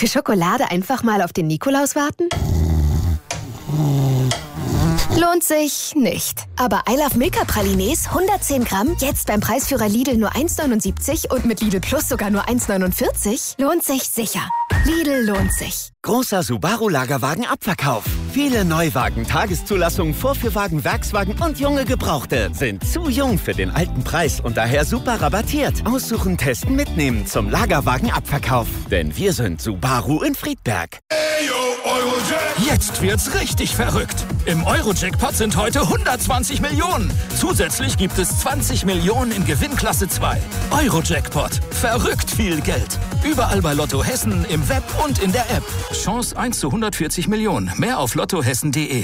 Für Schokolade einfach mal auf den Nikolaus warten? Lohnt sich nicht. Aber I Love Milka Pralines 110 Gramm, jetzt beim Preisführer Lidl nur 1,79 und mit Lidl Plus sogar nur 1,49, lohnt sich sicher. Lidl lohnt sich. Großer Subaru-Lagerwagen-Abverkauf. Viele Neuwagen, Tageszulassungen, Vorführwagen, Werkswagen und junge Gebrauchte sind zu jung für den alten Preis und daher super rabattiert. Aussuchen, testen, mitnehmen zum Lagerwagen-Abverkauf. Denn wir sind Subaru in Friedberg. Jetzt wird's richtig verrückt. Im Euro-Jackpot sind heute 120 Millionen. Zusätzlich gibt es 20 Millionen in Gewinnklasse 2. Euro-Jackpot. Verrückt viel Geld. Überall bei Lotto Hessen, im Web und in der App. Chance 1 zu 140 Millionen. Mehr auf lottohessen.de.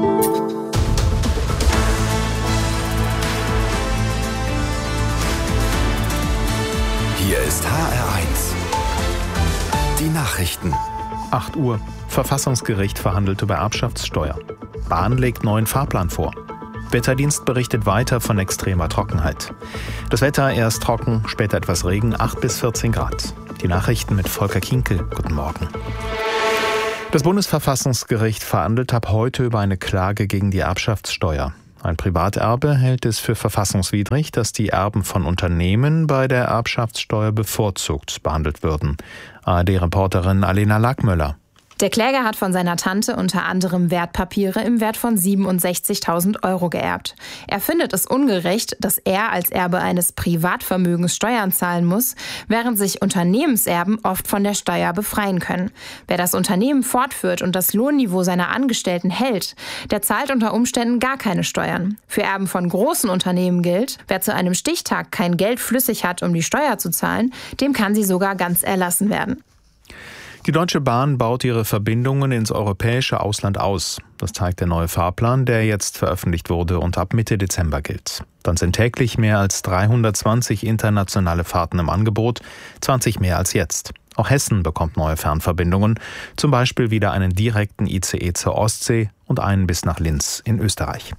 Hier ist HR1. Die Nachrichten. 8 Uhr. Verfassungsgericht verhandelt über Erbschaftssteuer. Bahn legt neuen Fahrplan vor. Wetterdienst berichtet weiter von extremer Trockenheit. Das Wetter erst trocken, später etwas Regen, 8 bis 14 Grad. Die Nachrichten mit Volker Kienkel. Guten Morgen. Das Bundesverfassungsgericht verhandelt ab heute über eine Klage gegen die Erbschaftssteuer. Ein Privaterbe hält es für verfassungswidrig, dass die Erben von Unternehmen bei der Erbschaftssteuer bevorzugt behandelt würden. ARD-Reporterin Alena Lackmöller. Der Kläger hat von seiner Tante unter anderem Wertpapiere im Wert von 67.000 Euro geerbt. Er findet es ungerecht, dass er als Erbe eines Privatvermögens Steuern zahlen muss, während sich Unternehmenserben oft von der Steuer befreien können. Wer das Unternehmen fortführt und das Lohnniveau seiner Angestellten hält, der zahlt unter Umständen gar keine Steuern. Für Erben von großen Unternehmen gilt, wer zu einem Stichtag kein Geld flüssig hat, um die Steuer zu zahlen, dem kann sie sogar ganz erlassen werden. Die Deutsche Bahn baut ihre Verbindungen ins europäische Ausland aus. Das zeigt der neue Fahrplan, der jetzt veröffentlicht wurde und ab Mitte Dezember gilt. Dann sind täglich mehr als 320 internationale Fahrten im Angebot, 20 mehr als jetzt. Auch Hessen bekommt neue Fernverbindungen, zum Beispiel wieder einen direkten ICE zur Ostsee und einen bis nach Linz in Österreich.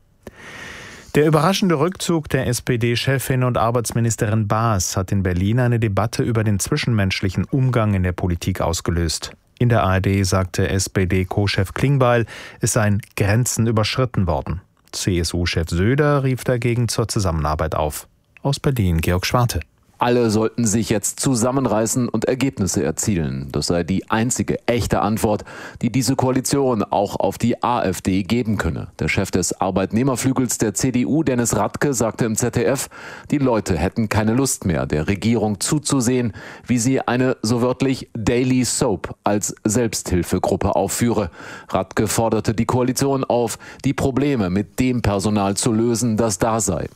Der überraschende Rückzug der SPD-Chefin und Arbeitsministerin Baas hat in Berlin eine Debatte über den zwischenmenschlichen Umgang in der Politik ausgelöst. In der ARD sagte SPD-Co-Chef Klingbeil, es seien Grenzen überschritten worden. CSU-Chef Söder rief dagegen zur Zusammenarbeit auf. Aus Berlin Georg Schwarte. Alle sollten sich jetzt zusammenreißen und Ergebnisse erzielen. Das sei die einzige echte Antwort, die diese Koalition auch auf die AfD geben könne. Der Chef des Arbeitnehmerflügels der CDU, Dennis Radke, sagte im ZDF, die Leute hätten keine Lust mehr, der Regierung zuzusehen, wie sie eine so wörtlich Daily Soap als Selbsthilfegruppe aufführe. Radke forderte die Koalition auf, die Probleme mit dem Personal zu lösen, das da sei.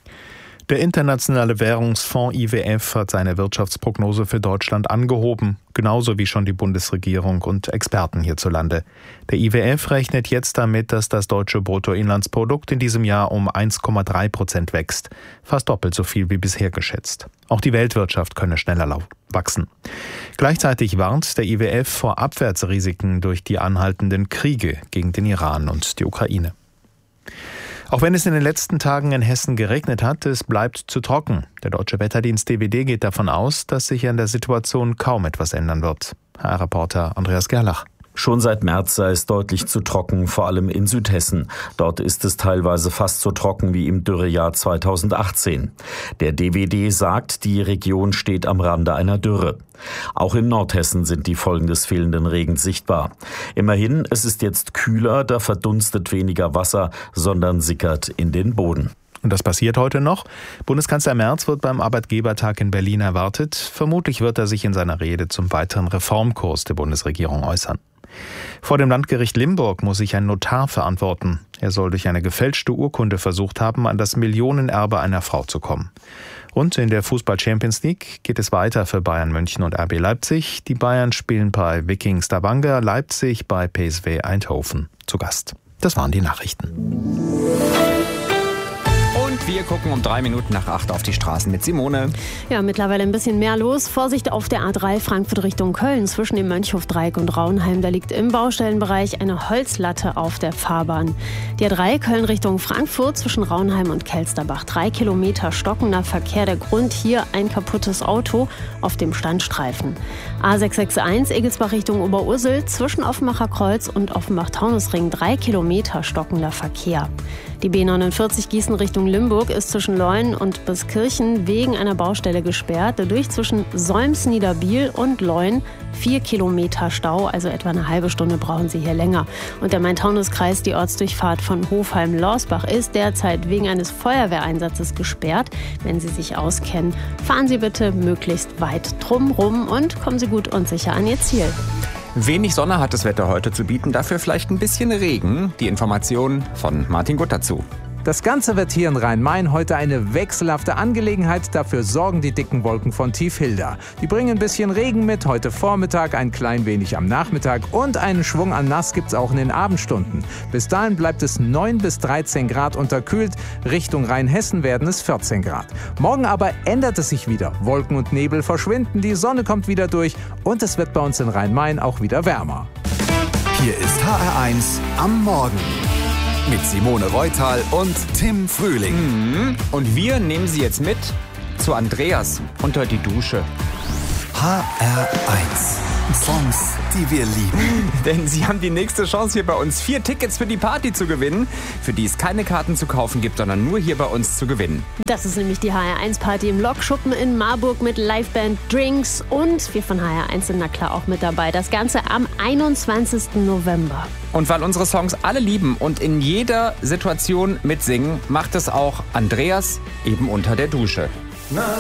Der Internationale Währungsfonds IWF hat seine Wirtschaftsprognose für Deutschland angehoben, genauso wie schon die Bundesregierung und Experten hierzulande. Der IWF rechnet jetzt damit, dass das deutsche Bruttoinlandsprodukt in diesem Jahr um 1,3% wächst, fast doppelt so viel wie bisher geschätzt. Auch die Weltwirtschaft könne schneller wachsen. Gleichzeitig warnt der IWF vor Abwärtsrisiken durch die anhaltenden Kriege gegen den Iran und die Ukraine. Auch wenn es in den letzten Tagen in Hessen geregnet hat, es bleibt zu trocken. Der deutsche Wetterdienst DWD geht davon aus, dass sich an der Situation kaum etwas ändern wird. HR-Reporter Andreas Gerlach. Schon seit März sei es deutlich zu trocken, vor allem in Südhessen. Dort ist es teilweise fast so trocken wie im Dürrejahr 2018. Der DWD sagt, die Region steht am Rande einer Dürre. Auch in Nordhessen sind die Folgen des fehlenden Regens sichtbar. Immerhin, es ist jetzt kühler, da verdunstet weniger Wasser, sondern sickert in den Boden. Und das passiert heute noch. Bundeskanzler Merz wird beim Arbeitgebertag in Berlin erwartet. Vermutlich wird er sich in seiner Rede zum weiteren Reformkurs der Bundesregierung äußern. Vor dem Landgericht Limburg muss sich ein Notar verantworten. Er soll durch eine gefälschte Urkunde versucht haben, an das Millionenerbe einer Frau zu kommen. Und in der Fußball-Champions League geht es weiter für Bayern München und RB Leipzig. Die Bayern spielen bei Viking Stavanger, Leipzig bei PSV Eindhoven zu Gast. Das waren die Nachrichten. Wir gucken um 7:03 auf die Straßen mit Simone. Ja, mittlerweile ein bisschen mehr los. Vorsicht auf der A3 Frankfurt Richtung Köln zwischen dem Mönchhofdreieck und Raunheim. Da liegt im Baustellenbereich eine Holzlatte auf der Fahrbahn. Die A3 Köln Richtung Frankfurt zwischen Raunheim und Kelsterbach. 3 Kilometer stockender Verkehr. Der Grund hier ein kaputtes Auto auf dem Standstreifen. A661 Egelsbach Richtung Oberursel zwischen Offenbacher Kreuz und Offenbach-Taunusring. 3 Kilometer stockender Verkehr. Die B49 Gießen Richtung Limburg ist zwischen Leuen und Biskirchen wegen einer Baustelle gesperrt. Dadurch zwischen Solms-Niederbiel und Leuen 4 Kilometer Stau, also etwa eine halbe Stunde brauchen Sie hier länger. Und der Main-Taunus-Kreis, die Ortsdurchfahrt von Hofheim-Lorsbach, ist derzeit wegen eines Feuerwehreinsatzes gesperrt. Wenn Sie sich auskennen, fahren Sie bitte möglichst weit drumrum und kommen Sie gut und sicher an Ihr Ziel. Wenig Sonne hat das Wetter heute zu bieten, dafür vielleicht ein bisschen Regen. Die Informationen von Martin Gutt dazu. Das Ganze wird hier in Rhein-Main heute eine wechselhafte Angelegenheit. Dafür sorgen die dicken Wolken von Tiefhilda. Die bringen ein bisschen Regen mit, heute Vormittag, ein klein wenig am Nachmittag und einen Schwung an Nass gibt's auch in den Abendstunden. Bis dahin bleibt es 9 bis 13 Grad unterkühlt. Richtung Rheinhessen werden es 14 Grad. Morgen aber ändert es sich wieder. Wolken und Nebel verschwinden, die Sonne kommt wieder durch und es wird bei uns in Rhein-Main auch wieder wärmer. Hier ist HR1 am Morgen. Mit Simone Reutal und Tim Frühling. Und wir nehmen Sie jetzt mit zu Andreas unter die Dusche. HR1. Songs, die wir lieben. Denn Sie haben die nächste Chance hier bei uns, 4 Tickets für die Party zu gewinnen, für die es keine Karten zu kaufen gibt, sondern nur hier bei uns zu gewinnen. Das ist nämlich die HR1-Party im Lokschuppen in Marburg mit Liveband, Drinks und wir von HR1 sind na klar auch mit dabei. Das Ganze am 21. November. Und weil unsere Songs alle lieben und in jeder Situation mitsingen, macht es auch Andreas eben unter der Dusche.